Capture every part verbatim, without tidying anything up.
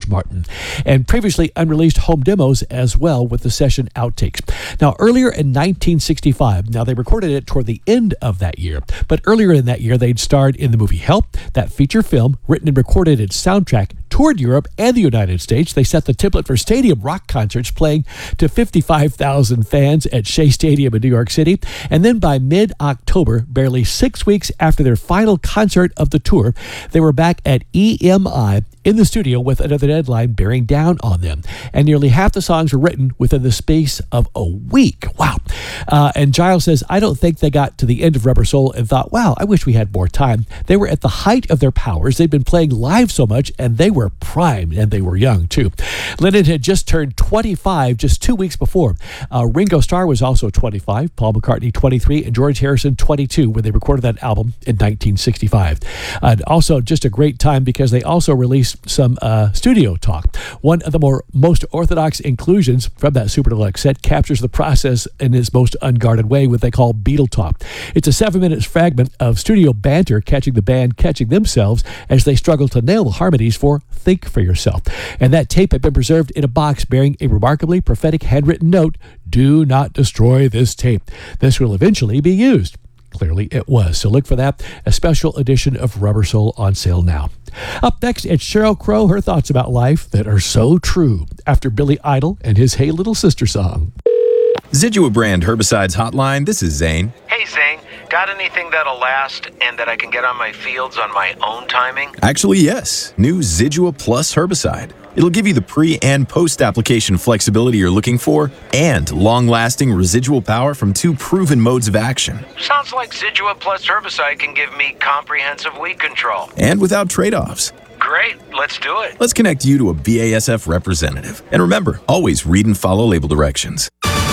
Martin, and previously unreleased home demos as well with the session outtakes. Now, earlier in nineteen sixty-five, now they recorded it toward the end of that year, but earlier in that year, they'd starred in the movie Help, that feature film written and recorded its soundtrack, toured Europe and the United States. They set the template for stadium rock concerts, playing to fifty-five thousand fans at Shea Stadium in New York City. And then by mid-October, barely six weeks after their final concert of the tour, they were back at E M I in the studio with another deadline bearing down on them. And nearly half the songs were written within the space of a week. Wow. Uh, and Giles says, I don't think they got to the end of Rubber Soul and thought, wow, I wish we had more time. They were at the height of their powers. They'd been playing live so much, and they were primed, and they were young, too. Lennon had just turned twenty-five just two weeks before. Uh, Ringo Starr was also twenty-five, Paul McCartney twenty-three, and George Harrison twenty-two when they recorded that album in nineteen sixty-five. Uh, and also just a great time because they also released some uh, studio talk. One of the more most orthodox inclusions from that Super Deluxe set captures the process in its most unguarded way, what they call Beatle talk. It's a seven-minute fragment of studio banter catching the band catching themselves as they struggle to nail the harmonies for Think for Yourself. And that tape had been preserved in a box bearing a remarkably prophetic handwritten note, do not destroy this tape. This will eventually be used. Clearly it was. So look for that, a special edition of Rubber Soul on sale now. Up next, it's Sheryl Crow, her thoughts about life that are so true after Billy Idol and his Hey Little Sister song. Zidua brand herbicides hotline. This is Zane. Hey Zane, got anything that'll last and that I can get on my fields on my own timing? Actually, yes. New Zidua Plus herbicide. It'll give you the pre- and post-application flexibility you're looking for and long-lasting residual power from two proven modes of action. Sounds like Zidua Plus herbicide can give me comprehensive weed control. And without trade-offs. Great, let's do it. Let's connect you to a B A S F representative. And remember, always read and follow label directions.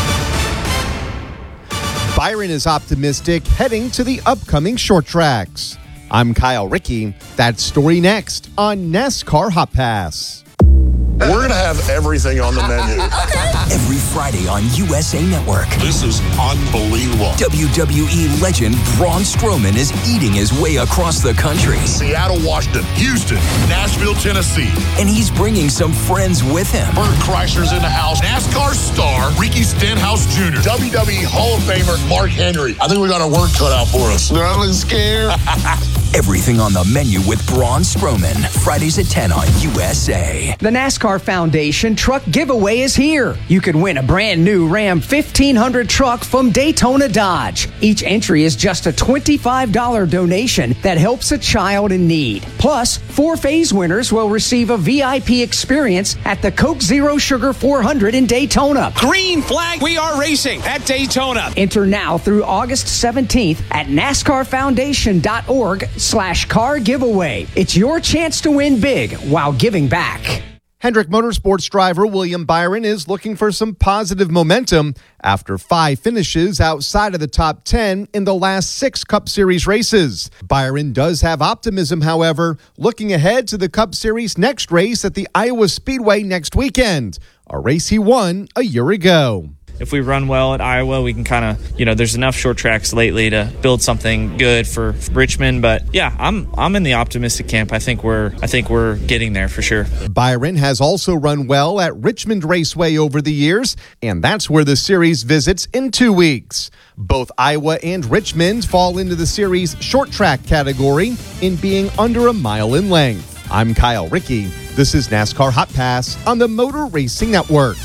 Byron is optimistic heading to the upcoming short tracks. I'm Kyle Rickey. That story next on NASCAR Hot Pass. We're going to have everything on the menu. Every Friday on U S A Network. This is unbelievable. W W E legend Braun Strowman is eating his way across the country. Seattle, Washington, Houston, Nashville, Tennessee. And he's bringing some friends with him. Bert Kreischer's in the house. NASCAR star Ricky Stenhouse Junior W W E Hall of Famer Mark Henry. I think we got our work cut out for us. I'm scared. Everything on the menu with Braun Strowman. Fridays at ten on U S A. The NASCAR Foundation Truck Giveaway is here. You can win a brand new Ram fifteen hundred truck from Daytona Dodge. Each entry is just a twenty-five dollars donation that helps a child in need. Plus, four phase winners will receive a V I P experience at the Coke Zero Sugar four hundred in Daytona. Green flag, we are racing at Daytona. Enter now through August seventeenth at NASCARFoundation.org slash car giveaway. It's your chance to win big while giving back. Hendrick Motorsports driver William Byron is looking for some positive momentum after five finishes outside of the top ten in the last six Cup Series races. Byron does have optimism, however, looking ahead to the Cup Series next race at the Iowa Speedway next weekend, a race he won a year ago. If we run well at Iowa, we can kind of, you know, there's enough short tracks lately to build something good for Richmond. But yeah, I'm I'm in the optimistic camp. I think we're I think we're getting there for sure. Byron has also run well at Richmond Raceway over the years, and that's where the series visits in two weeks. Both Iowa and Richmond fall into the series short track category in being under a mile in length. I'm Kyle Rickey. This is NASCAR Hot Pass on the Motor Racing Network.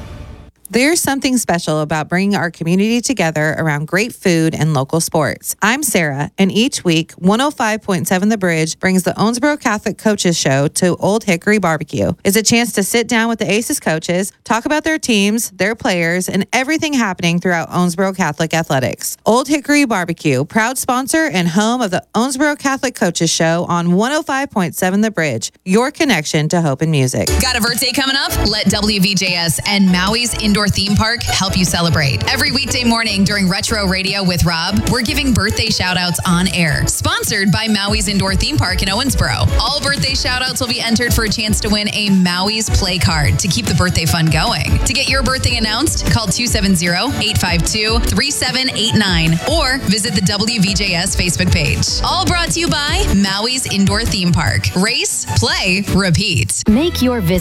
There's something special about bringing our community together around great food and local sports. I'm Sarah, and each week, one oh five point seven The Bridge brings the Owensboro Catholic Coaches Show to Old Hickory Barbecue. It's a chance to sit down with the ACES coaches, talk about their teams, their players, and everything happening throughout Owensboro Catholic athletics. Old Hickory Barbecue, proud sponsor and home of the Owensboro Catholic Coaches Show on one oh five point seven The Bridge, your connection to hope and music. Got a birthday coming up? Let W V J S and Maui's Indoor Theme Park help you celebrate. Every weekday morning during Retro Radio with Rob, we're giving birthday shout-outs on air. Sponsored by Maui's Indoor Theme Park in Owensboro. All birthday shout-outs will be entered for a chance to win a Maui's Play Card to keep the birthday fun going. To get your birthday announced, call two seven zero, eight five two, three seven eight nine or visit the W V J S Facebook page. All brought to you by Maui's Indoor Theme Park. Race, play, repeat. Make your visit